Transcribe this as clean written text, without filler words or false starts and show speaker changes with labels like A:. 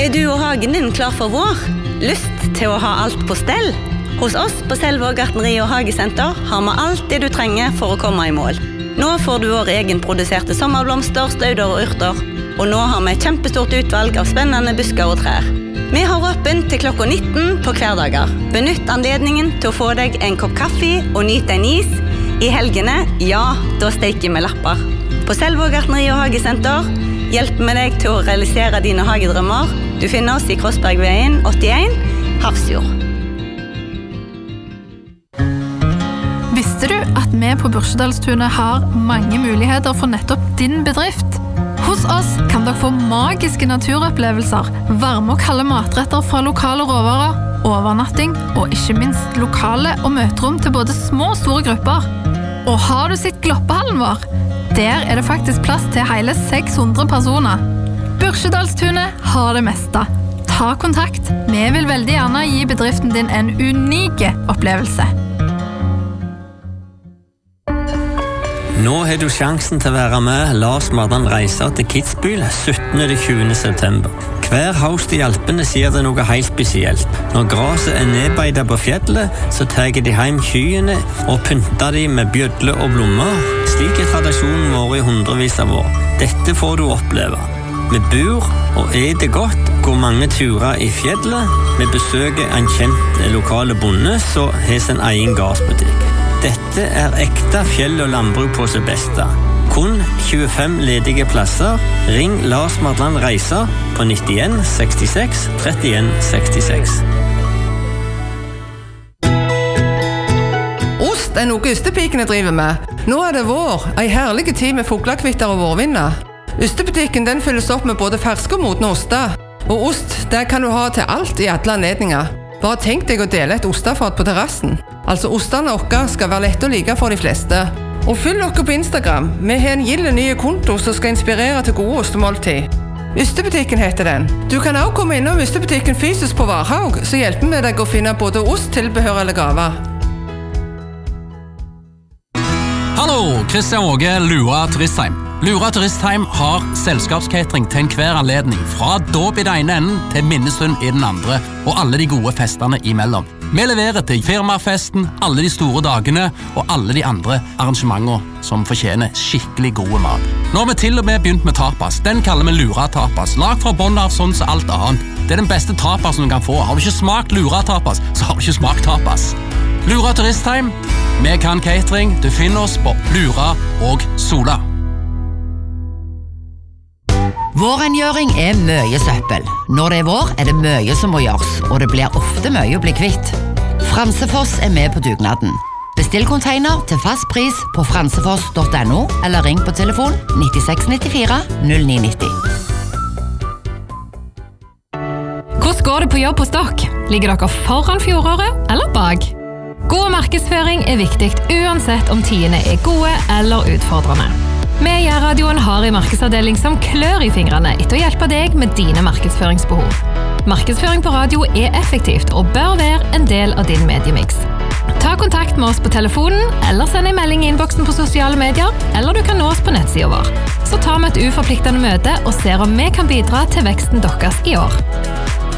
A: du og hagen din klar for vår? Lyst til å ha alt på stell? Hos oss på Selvåg gartneri og hagesenter har vi alt det du trenger for å komme i mål. Nå får du vår egenproduserte sommerblomster, stauder og urter, og nå har vi et kjempestort utvalg av spennende busker og trær. Vi har åpent til klokka 19 på hverdager. Benytt anledningen til å få deg en kopp kaffe og nyte en is. I helgene, ja, da steker vi lapper. På Selvåg gartneri og hagesenter hjelper vi deg til å realisere dine hagedrømmer. Du finner oss i Krossbergveien 81, Hafrsfjord.
B: Visste du at vi på Børsedalstunet har mange muligheter for nettopp din bedrift? Hos oss kan dere få magiske naturopplevelser, varme og kalde matretter fra lokale råvarer, overnatting og ikke minst lokale og møterom til både små og store grupper. Og har du sett gloppehallen vår? Der er det faktisk plass til hele 600 personer. Børsedalstunet har det meste. Ta kontakt. Vi vil veldig gjerne gi bedriften din en unik opplevelse.
C: Nå har du sjansen til å være med Lars Mardan reiser til Kitzbühel 17. til 20. september. Hver høst i Alpene skjer det noe helt spesielt. Når graset er nedbeidet på fjellet, så tar de hjem kyene og pynter de med bjødler og blommer. Slik er tradisjonen vår i hundrevis av år. Dette får du oppleve. Vi bor og eter godt, går mange turer i fjellet. Vi besøker en kjent lokale bonde, så har sin egen gardsbutikk. Dette er ekte fjell- og landbruk på sitt beste. Kun 25 ledige plasser. Ring Lars Mardan reiser på 91 66 31 66.
D: Ost er noe ystepikene driver med. Nå er det vår, en herlig tid med fuglekvitter og vårvinner. Ystebutikken den fylles opp med både ferske og modne oster. Og ost, det kan du ha til alt i alle anledninger. Bare tenk deg å dele et ostefat på terrassen. Altså, ostene våre skal være lett å like for de fleste. Og følg dere på Instagram. Vi har en gilde nye konto som skal inspirere til gode ostemåltid. Ystebutikken heter den. Du kan også komme innom Ystebutikken fysisk på Varhaug, så hjelper vi deg å finne både ost, tilbehør eller gaver.
E: Hallo, Kristian Åge, Lura Turistheim. Lura Turistheim har selskapskatering til enhver anledning, fra dåp i den ene enden til minnestund i den andre, og alle de gode festene imellom. Vi leverer til firmafesten, alle de store dagene og alle de andre arrangementene som fortjener skikkelig gode mat. Nå har vi til og med begynt med tapas. Den kaller vi Lura Tapas, lagt fra bånn av sånn som alt annet. Det er den beste tapasen du kan få. Har du ikke smakt Lura Tapas, så har du ikke smakt tapas. Lura Turistheim, vi kan catering. Du finner oss på Lura og Sola.
F: Vårrengjøring er mye søppel. Når det er vår, er det mye som må gjøres, og det blir ofte mye å bli kvitt. Fransefoss er med på dugnaden. Bestill container til fast pris på fransefoss.no, eller ring på telefon 9694 0990.
B: Hvordan går det på jobb hos dere? Ligger dere foran fjoråret eller bak? God markedsføring er viktig uansett om tidene er gode eller utfordrende. Vi i radioen har en markedsavdeling som klør i fingrene etter å hjelpe deg med dine markedsføringsbehov. Markedsføring på radio er effektivt og bør være en del av din mediemix. Ta kontakt med oss på telefonen, eller send en melding i innboksen på sosiale medier, eller du kan nå oss på nettsiden vår. Så tar vi et uforpliktende møte og ser om vi kan bidra til veksten deres i år.